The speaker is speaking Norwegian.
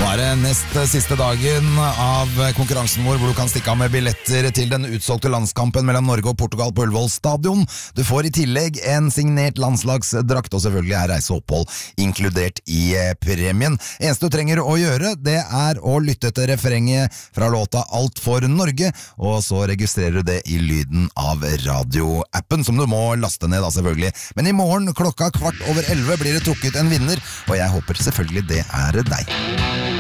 det nest siste dagen av konkurransen vår, hvor du kan stikke av med billetter til den utsolgte landskampen mellom Norge og Portugal på Ullevål stadion. Du får i tillegg en signert landslagsdrakt, og selvfølgelig er reise og opphold inkludert i premien. Eneste du trenger å gjøre, det er å lytte til refrenget fra låta Alt for Norge, og så registrerer du det i lyden av radioappen, som du må laste ned da selvfølgelig. Men i morgen klokka 11:15 blir det trukket en vinner, og jeg håper selvfølgelig det er deg.